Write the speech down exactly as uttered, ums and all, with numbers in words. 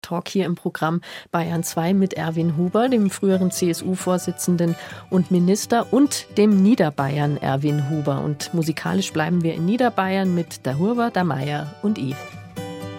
Talk hier im Programm Bayern zwei mit Erwin Huber, dem früheren C S U-Vorsitzenden und Minister, und dem Niederbayern Erwin Huber. Und musikalisch bleiben wir in Niederbayern mit der Huber, der Meier und ich.